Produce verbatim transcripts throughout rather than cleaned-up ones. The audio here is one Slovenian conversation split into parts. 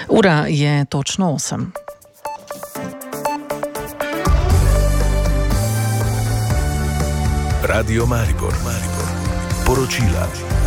Ura je točno osem. Radio Maribor, Maribor. Poročila.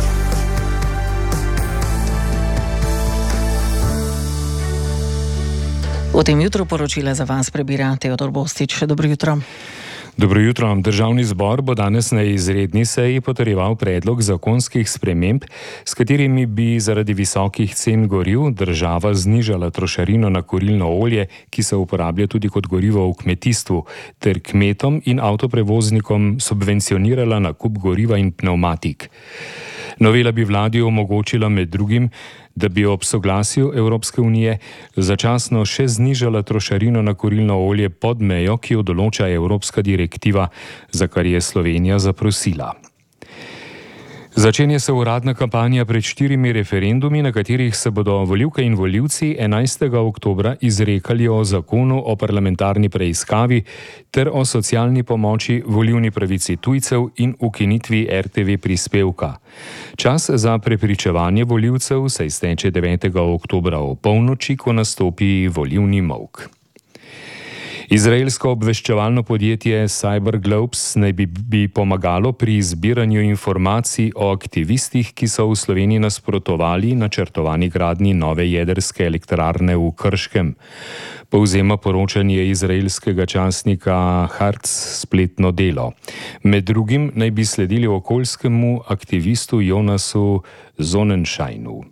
V tem jutru poročila za vas prebira Teodor Bostič. Dobro jutro. Dobro jutro. Državni zbor bo danes na izredni seji potrjeval predlog zakonskih sprememb, s katerimi bi zaradi visokih cen goriv država znižala trošarino na kurilno olje, ki se uporablja tudi kot gorivo v kmetijstvu, ter kmetom in avtoprevoznikom subvencionirala nakup goriva in pnevmatik. Novela bi vladi omogočila med drugim, da bi ob soglasju Evropske unije začasno še znižala trošarino na kurilno olje pod mejo, ki jo določa Evropska direktiva, za kar je Slovenija zaprosila. Začenja se uradna kampanja pred štirimi referendumi, na katerih se bodo volivke in volivci enajstega oktobra izrekali o zakonu o parlamentarni preiskavi ter o socialni pomoči, volilni pravici tujcev in ukinitvi R T V prispevka. Čas za prepričevanje volivcev se izteče devetega oktobra o polnoči, ko nastopi volilni molk. Izraelsko obveščevalno podjetje CyberGlobes naj bi, bi pomagalo pri zbiranju informacij o aktivistih, ki so v Sloveniji nasprotovali načrtovani gradnji nove jedrske elektrarne v Krškem. Povzema poročanje izraelskega časnika Haaretz spletno delo. Med drugim naj bi sledili okoljskemu aktivistu Jonasu Sonnenscheinu.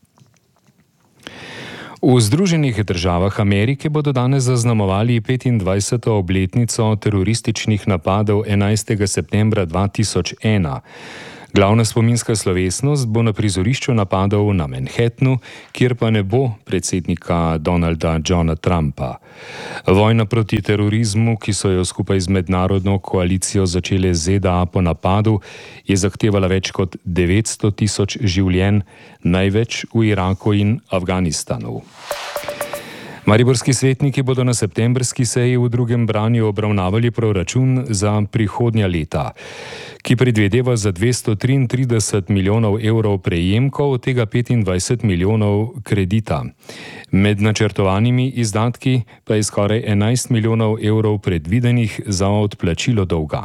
V Združenih državah Amerike bodo danes zaznamovali petindvajseto obletnico terorističnih napadov enajstega septembra dva tisoč ena. Glavna spominska slovesnost bo na prizorišču napadov na Manhattnu, kjer pa ne bo predsednika Donalda Johna Trumpa. Vojna proti terorizmu, ki so jo skupaj z mednarodno koalicijo začele Z D A po napadu, je zahtevala več kot devetsto tisoč življenj, največ v Iraku in Afganistanu. Mariborski svetniki bodo na septembrski seji v drugem branju obravnavali proračun za prihodnja leta, ki predvideva za dvesto triintrideset milijonov evrov prejemkov, od tega petindvajset milijonov kredita. Med načrtovanimi izdatki pa je skoraj enajst milijonov evrov predvidenih za odplačilo dolga.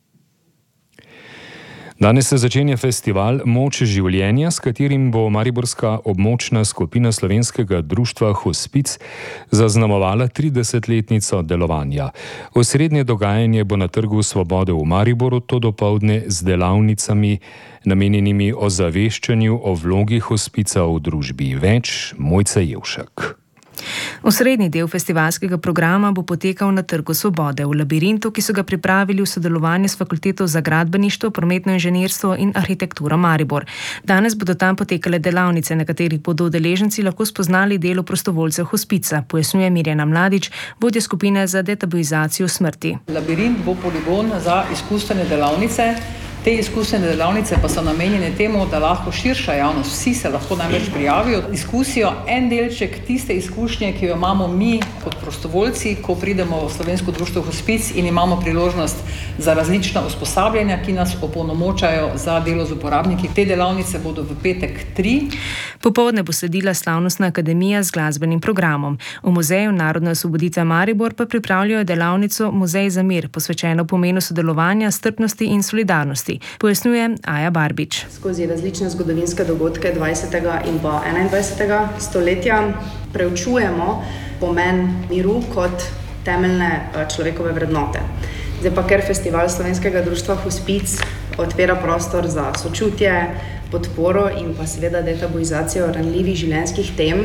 Danes se začenja festival Moč življenja, s katerim bo mariborska območna skupina Slovenskega društva Hospic zaznamovala tridesetletnico delovanja. Osrednje dogajanje bo na Trgu Svobode v Mariboru, to dopoldne z delavnicami, namenjenimi ozaveščanju o vlogi hospica v družbi. Več Mojca Jevšek. Osrednji del festivalskega programa bo potekal na Trgu Svobode v labirintu, ki so ga pripravili v sodelovanju s Fakulteto za gradbeništvo, prometno inženirstvo in arhitekturo Maribor. Danes bodo tam potekale delavnice, na katerih bodo udeleženci lahko spoznali delo prostovoljcev hospica, pojasnjuje Mirjana Mladić, vodja skupine za detabuizacijo smrti. Labirint bo poligon za izkustvene delavnice. Te izkustvene delavnice pa so namenjene temu, da lahko širša javnost, vsi se lahko največ prijavijo, izkusijo en delček tiste izkušnje, ki jo imamo mi kot prostovoljci, ko pridemo v Slovensko društvo Hospic in imamo priložnost za različna usposabljanja, ki nas opolnomočajo za delo z uporabniki. Te delavnice bodo v petek tri. Popoldne bo sledila slavnostna akademija z glasbenim programom. V Muzeju narodne osvoboditve Maribor pa pripravljajo delavnico Muzej za mir, posvečeno pomenu sodelovanja, strpnosti in solidarnosti. Pojasnjuje Aja Barbič. Skozi različne zgodovinske dogodke dvajsetega in pa enaindvajsetega stoletja preučujemo pomen miru kot temeljne človekove vrednote. Zdaj pa, ker festival Slovenskega društva Hospic odpira prostor za sočutje, podporo in pa seveda detabuizacijo ranljivih življenjskih tem,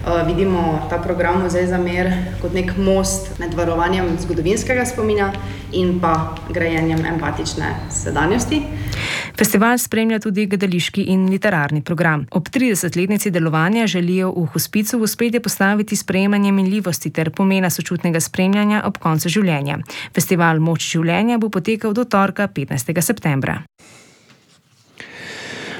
vidimo ta program Muzej za mir kot nek most med varovanjem zgodovinskega spomina in pa grajenjem empatične sedanjosti. Festival spremlja tudi gledališki in literarni program. Ob tridesetletnici delovanja želijo v Hospicu v ospredje postaviti sprejemanje minljivosti ter pomena sočutnega spremljanja ob koncu življenja. Festival Moč življenja bo potekal do torka petnajstega septembra.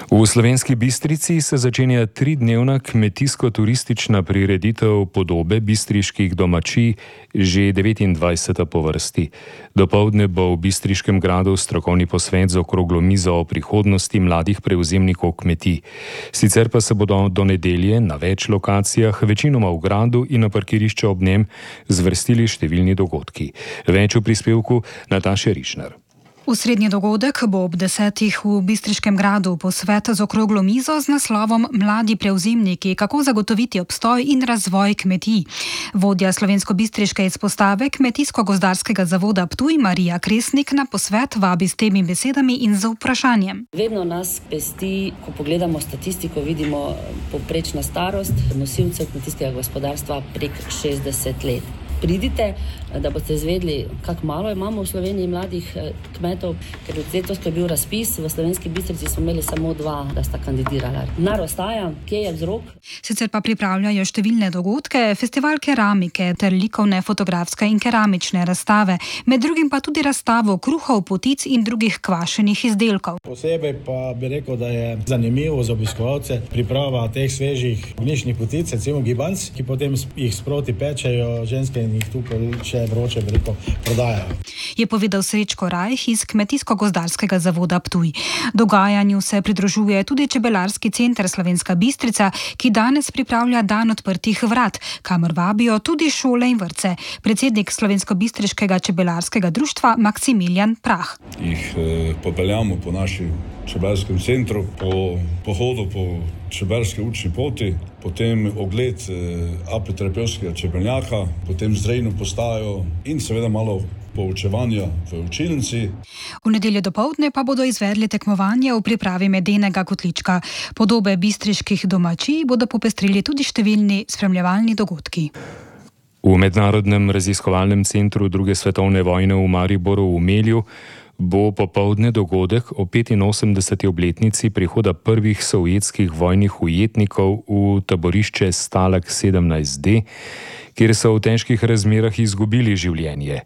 V Slovenski Bistrici se začenja tridnevna kmetijsko-turistična prireditev Podobe bistriških domačij, že devetindvajseta po vrsti. Dopoldne bo v Bistriškem gradu strokovni posvet z okroglo mizo o prihodnosti mladih prevzemnikov kmetij. Sicer pa se bodo do nedelje na več lokacijah, večinoma v gradu in na parkirišču ob njem, zvrstili številni dogodki. Več v prispevku Nataše Rišner. Osrednji dogodek bo ob desetih v Bistriškem gradu posvet z okroglo mizo z naslovom Mladi prevzemniki, kako zagotoviti obstoj in razvoj kmetij. Vodja slovensko-bistriške izpostave Kmetijsko-gozdarskega zavoda Ptuj Marija Kresnik na posvet vabi s temi besedami in z vprašanjem. Vedno nas pesti, ko pogledamo statistiko, vidimo povprečna starost nosilcev kmetijskega gospodarstva prek šestdeset let. Pridite, da boste izvedeli, kako malo imamo v Sloveniji mladih kmetov, ker letos, ko je bil razpis, v Slovenski Bistrici smo imeli samo dva, da sta kandidirala. Nar ostaja, kje je vzrok? Sicer pa pripravljajo številne dogodke, festival keramike ter likovne, fotografske in keramične razstave, med drugim pa tudi razstavo kruhov, potic in drugih kvašenih izdelkov. Posebej pa bi rekel, da je zanimivo za obiskovalce priprava teh svežih ognjiščnih potic, recimo gibanc, ki potem jih sproti pečejo ženske in jih tukaj še vroče veliko prodajajo. Je povedal Srečko Rajh iz Kmetijsko-gozdarskega zavoda Ptuj. Dogajanju se pridružuje tudi Čebelarski center Slovenska Bistrica, ki danes pripravlja dan odprtih vrat, kamor vabijo tudi šole in vrtce. Predsednik Slovensko-bistriškega čebelarskega društva Maksimilijan Prah. Jih eh, popeljamo po našem čebelskem centru, po pohodu po čebelski učni poti, potem ogled eh, apiterapevtskega čebelnjaka, potem zdrejno postajo in seveda malo poučevanja v učilnici. V nedeljo dopoldne pa bodo izvedli tekmovanje v pripravi medenega kotlička. Podobe bistriških domačij bodo popestrili tudi številni spremljevalni dogodki. V Mednarodnem raziskovalnem centru druge svetovne vojne v Mariboru v Melju bo popoldne dogodek o petinosemdeseti obletnici prihoda prvih sovjetskih vojnih ujetnikov v taborišče Stalag sedemnajst D, kjer so v težkih razmerah izgubili življenje.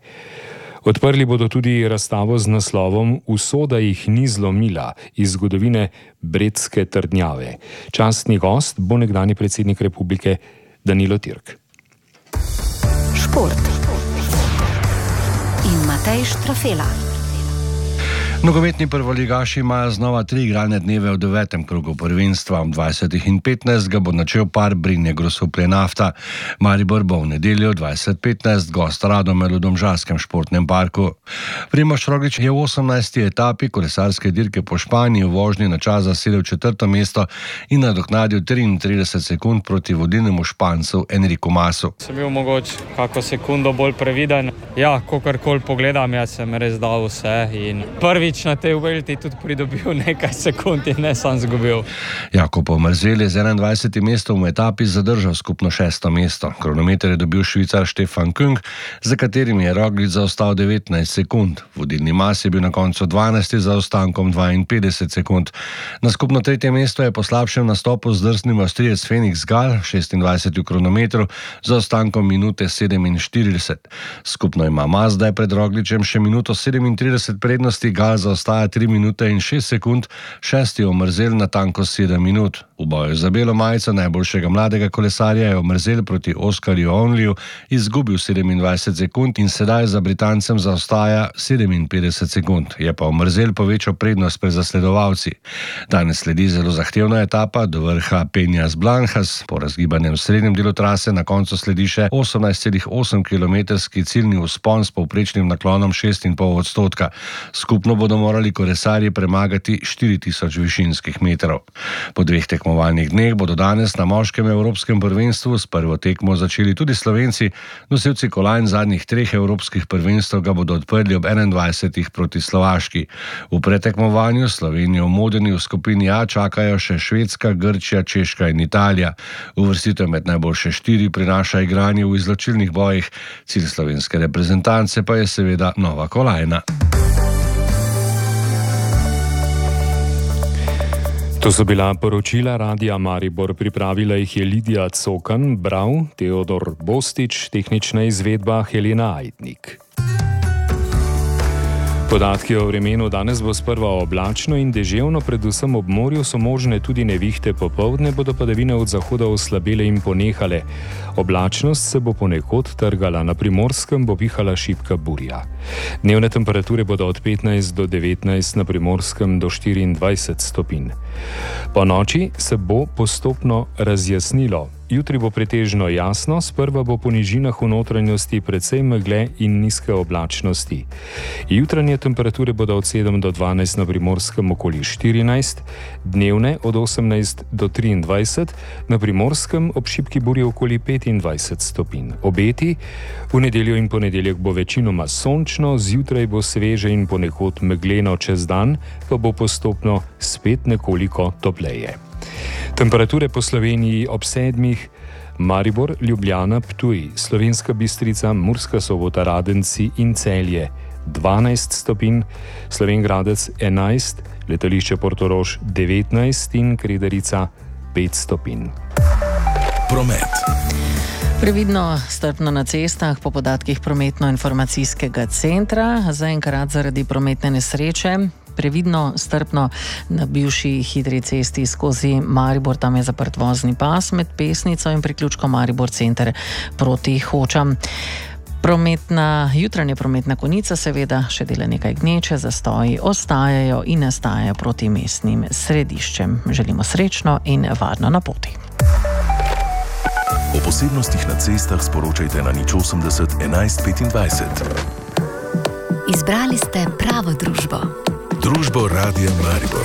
Odprli bodo tudi razstavo z naslovom Usoda jih ni zlomila iz zgodovine Bredske trdnjave. Častni gost bo nekdanji predsednik republike Danilo Tirk. Šport in Matej Štrafela. Nogometni prvoligaši imajo znova tri igralne dneve v devetem krogu prvenstva. Ob dvajsetih in petnajst ga bo načel par Brinje Grosuplje Nafta. Maribor bo v nedeljo dvajset petnajst gost Radomel v Domžalskem športnem parku. Primož Roglič je v osemnajsti etapi kolesarske dirke po Španiji v vožnji na čas zasedel četrto mesto in nadoknadil triintrideset sekund proti vodilnemu Špancu Enriku Masu. Sem bil mogoče kako sekundo bolj previden. Ja, kakorkoli pogledam, jaz sem res dal vse in prvi na tej Vuelti tudi pridobil nekaj sekund in ne sam zgubil. Jakob Omerzel je z enaindvajsetim mestom v etapi zadržal skupno šesto mesto. Kronometer je dobil Švicar Stefan Küng, za katerim je Roglič zaostal devetnajst sekund. Vodilni Mas je bil na koncu dvanajsti z zaostankom dvainpetdeset sekund. Na skupno tretje mesto je po slabšem nastopu zdrsnil Avstrijec Felix Gall, šestindvajseti v kronometru, z zaostankom minute sedeminštirideset. Skupno ima Mas zdaj pred Rogličem še minuto sedemintrideset prednosti, Gall zaostaja tri minute in šest sekund, šesti je Omerzel na tanko sedem minut. V boju za belo majico najboljšega mladega kolesarja je Omerzel proti Oskarju Onliju izgubil sedemindvajset sekund in sedaj za Britancem zaostaja sedeminpetdeset sekund. Je pa Omerzel povečal prednost pred zasledovalci. Danes sledi zelo zahtevna etapa do vrha Peñas Blancas. Po razgibanem srednjem delu trase na koncu sledi še osemnajst celih osem kilometrski ciljni vzpon s povprečnim naklonom šest celih pet odstotka. Skupno bodo morali kolesarji premagati štiri tisoč višinskih metrov. Po dveh tekmovalnih dneh bodo danes na moškem evropskem prvenstvu s prvo tekmo začeli tudi Slovenci. Nosilci kolajn zadnjih treh evropskih prvenstv ga bodo odprli ob enaindvajsetih proti Slovaški. V pretekmovanju Slovenijo v Modeni v skupini A čakajo še Švedska, Grčija, Češka in Italija. Uvrstitev med najboljše štiri prinaša igranje v izločilnih bojih. Cilj slovenske reprezentance pa je seveda nova kolajna. To so bila poročila Radia Maribor, pripravila jih je Lidija Cokan, bral Teodor Bostič, tehnična izvedba Helena Ajdnik. Podatki o vremenu: danes bo sprva oblačno in deževno, predvsem ob morju so možne tudi nevihte, popoldne bodo padavine od zahoda oslabele in ponehale. Oblačnost se bo ponekod trgala, na Primorskem bo pihala šibka burja. Dnevne temperature bodo od petnajst do devetnajst, na Primorskem do štiriindvajset stopinj. Po noči se bo postopno razjasnilo. Jutri bo pretežno jasno, sprva bo po nižinah v notranjosti precej megle in nizke oblačnosti. Jutranje temperature bodo od sedem do dvanajst, na Primorskem okoli štirinajst, dnevne od osemnajst do triindvajset, na Primorskem ob šibki burji okoli petindvajset stopinj. Obeti: v nedeljo in ponedeljek bo večinoma sončno, zjutraj bo sveže in ponekod megleno, čez dan pa bo postopno spet nekoliko topleje. Temperature po Sloveniji ob sedmih: Maribor, Ljubljana, Ptuj, Slovenska Bistrica, Murska Sobota, Radenci in Celje dvanajst stopinj, Slovenj Gradec enajst, letališče Portorož devetnajst in Kredarica pet stopinj. Promet. Previdno, strpno na cestah. Po podatkih prometno-informacijskega centra zaenkrat zaradi prometne nesreče. Previdno, strpno na bivši hitri cesti skozi Maribor, tam je zaprt vozni pas med Pesnico in priključkom Maribor center proti Hočam. Prometna, jutranja prometna konica seveda še dela nekaj gneče, zastoji ostajajo in nastajajo proti mestnim središčem. Želimo srečno in varno na poti. O posebnostih na cestah sporočajte na nič osemdeset enajst petindvajset. Izbrali ste pravo družbo. Družbo Radia Maribor.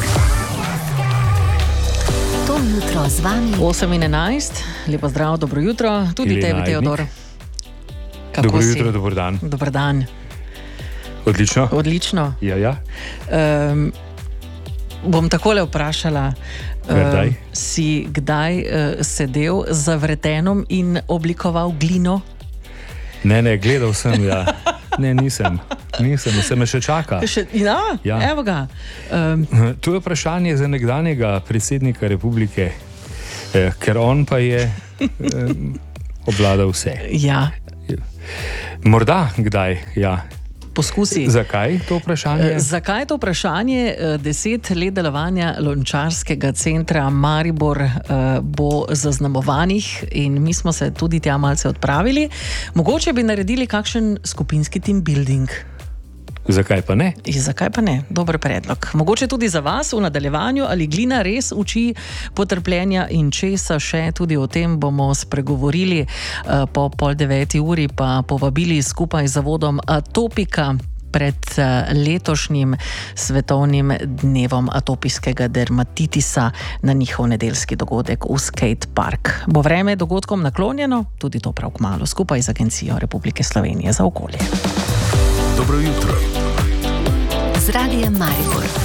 To jutro z vami. osem in enajst, lepo zdrav, dobro jutro, tudi tebi, Teodor. Kako dobro si? Jutro, dober dan. Dober dan. Odlično. Odlično. Ja, ja. Um, bom takole vprašala. Kdaj? Uh, si kdaj uh, sedel za vretenom in oblikoval glino? Ne, ne, gledal sem, ja. Ne, nisem. Nisem, se me še čaka. Še, ja, Ja. evo ga. Um, To je vprašanje za nekdanjega predsednika republike, eh, ker on pa je eh, obvladal vse. ja, Morda kdaj, ja. poskusi. Zakaj to vprašanje? Eh, Zakaj je to vprašanje? Eh, Deset let delovanja lončarskega centra Maribor eh, bo zaznamovanih in mi smo se tudi tja malce odpravili. Mogoče bi naredili kakšen skupinski team building. Zakaj pa ne? I zakaj pa ne? Dober predlog. Mogoče tudi za vas v nadaljevanju, ali glina res uči potrpljenja in česa še, tudi o tem bomo spregovorili eh, po pol deveti uri, pa povabili skupaj z zavodom Atopika pred eh, letošnjim svetovnim dnevom atopijskega dermatitisa na njihov nedeljski dogodek v Skate Park. Bo vreme dogodkom naklonjeno? Tudi to prav kmalu, skupaj z Agencijo Republike Slovenije za okolje. Dobro jutro. Z Radiem Maribor.